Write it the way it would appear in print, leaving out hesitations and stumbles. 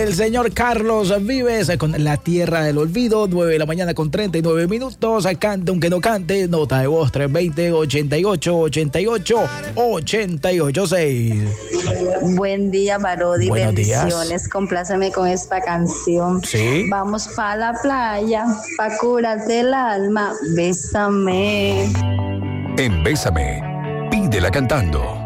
el señor Carlos Vives con La Tierra del Olvido, 9 de la mañana con 39 minutos. Cante aunque no cante, nota de voz 320-88-88-886. Buen día, Barodi. Buenos bendiciones. días. Compláceme con esta canción. Sí. Vamos pa' la playa, pa' curarte el alma. Bésame. En Bésame, pídela cantando.